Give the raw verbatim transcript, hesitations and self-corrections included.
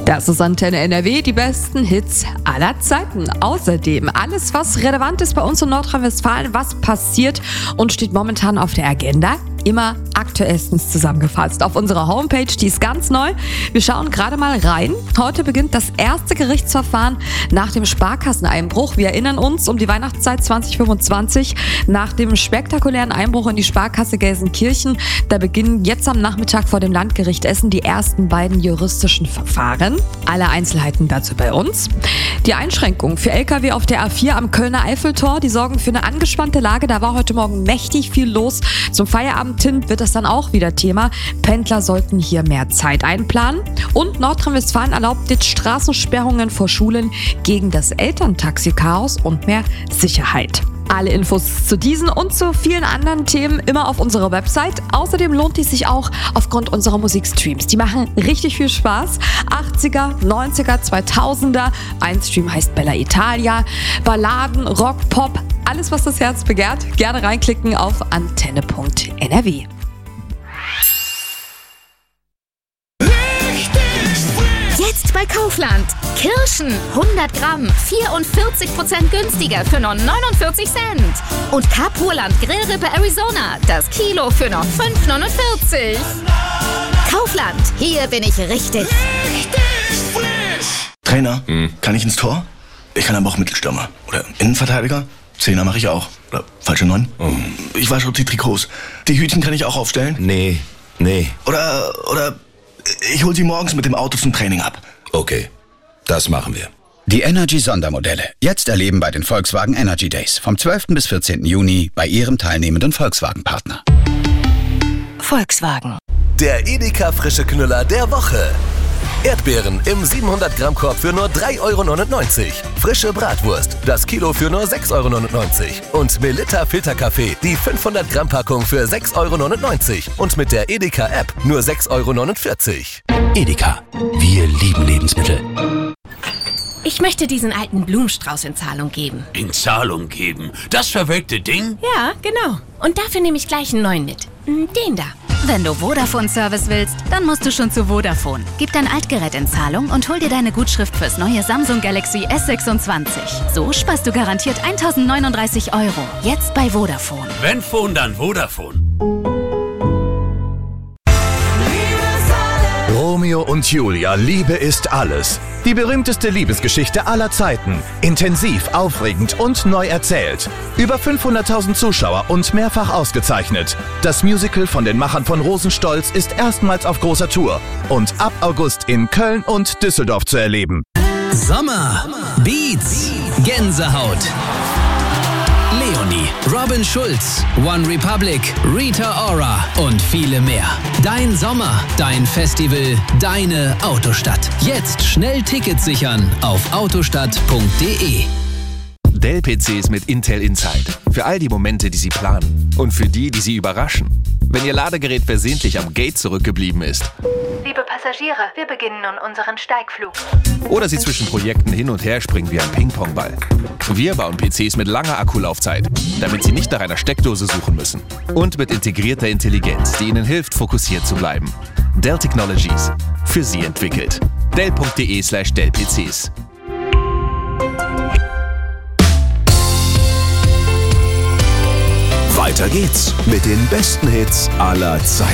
Das ist Antenne N R W, die besten Hits aller Zeiten. Außerdem alles, was relevant ist bei uns in Nordrhein-Westfalen, was passiert und steht momentan auf der Agenda. Immer aktuellstens zusammengefasst auf unserer Homepage, die ist ganz neu. Wir schauen gerade mal rein. Heute beginnt das erste Gerichtsverfahren nach dem Sparkasseneinbruch. Wir erinnern uns um die Weihnachtszeit zwanzig fünfundzwanzig nach dem spektakulären Einbruch in die Sparkasse Gelsenkirchen. Da beginnen jetzt am Nachmittag vor dem Landgericht Essen die ersten beiden juristischen Verfahren. Alle Einzelheiten dazu bei uns. Die Einschränkungen für L K W auf der A vier am Kölner Eiffeltor, die sorgen für eine angespannte Lage. Da war heute Morgen mächtig viel los. Zum Feierabend hin wird das dann auch wieder Thema. Pendler sollten hier mehr Zeit einplanen. Und Nordrhein-Westfalen erlaubt jetzt Straßensperrungen vor Schulen gegen das Elterntaxi-Chaos und mehr Sicherheit. Alle Infos zu diesen und zu vielen anderen Themen immer auf unserer Website. Außerdem lohnt es sich auch aufgrund unserer Musikstreams. Die machen richtig viel Spaß. achtziger, neunziger, zweitausender. Ein Stream heißt Bella Italia. Balladen, Rock, Pop, alles was das Herz begehrt. Gerne reinklicken auf antenne punkt n r w. Jetzt bei Kaufland. Kirschen hundert Gramm, vierundvierzig Prozent günstiger für nur neunundvierzig Cent. Und Kapurland Grillrippe Arizona, das Kilo für nur fünf neunundvierzig. Kaufland, hier bin ich richtig. Richtig frisch. Trainer, hm. kann ich ins Tor? Ich kann aber auch Mittelstürmer. Oder Innenverteidiger. Zehner mache ich auch. Oder falsche Neun. Oh. Ich wasche die Trikots. Die Hütchen kann ich auch aufstellen. Nee, nee. Oder, oder ich hol sie morgens mit dem Auto zum Training ab. Okay, das machen wir. Die Energy-Sondermodelle. Jetzt erleben bei den Volkswagen Energy Days. Vom zwölften bis vierzehnten Juni bei Ihrem teilnehmenden Volkswagen-Partner. Volkswagen. Der Edeka frische Knüller der Woche. Erdbeeren im siebenhundert Gramm Korb für nur drei Euro neunundneunzig. Frische Bratwurst, das Kilo für nur sechs Euro neunundneunzig. Und Melitta Filterkaffee, die fünfhundert Gramm Packung für sechs Euro neunundneunzig. Und mit der Edeka App nur sechs Euro neunundvierzig. Edeka, wir lieben Lebensmittel. Ich möchte diesen alten Blumenstrauß in Zahlung geben. In Zahlung geben? Das verwelkte Ding? Ja, genau. Und dafür nehme ich gleich einen neuen mit. Den da. Wenn du Vodafone-Service willst, dann musst du schon zu Vodafone. Gib dein Altgerät in Zahlung und hol dir deine Gutschrift fürs neue Samsung Galaxy S sechsundzwanzig. So sparst du garantiert eintausendneununddreißig Euro. Jetzt bei Vodafone. Wenn Phone, dann Vodafone. Romeo und Julia, Liebe ist alles. Die berühmteste Liebesgeschichte aller Zeiten. Intensiv, aufregend und neu erzählt. Über fünfhunderttausend Zuschauer und mehrfach ausgezeichnet. Das Musical von den Machern von Rosenstolz ist erstmals auf großer Tour und ab August in Köln und Düsseldorf zu erleben. Sommer, Beats, Gänsehaut. Leonie, Robin Schulz, One Republic, Rita Ora und viele mehr. Dein Sommer, dein Festival, deine Autostadt. Jetzt schnell Tickets sichern auf autostadt punkt de. Dell-P Cs mit Intel Inside. Für all die Momente, die Sie planen. Und für die, die Sie überraschen. Wenn Ihr Ladegerät versehentlich am Gate zurückgeblieben ist. Liebe Passagiere, wir beginnen nun unseren Steigflug. Oder Sie zwischen Projekten hin und her springen wie ein Ping-Pong-Ball. Wir bauen P Cs mit langer Akkulaufzeit, damit Sie nicht nach einer Steckdose suchen müssen. Und mit integrierter Intelligenz, die Ihnen hilft, fokussiert zu bleiben. Dell Technologies. Für Sie entwickelt. dell punkt de slash dell P Cs. Weiter geht's mit den besten Hits aller Zeiten.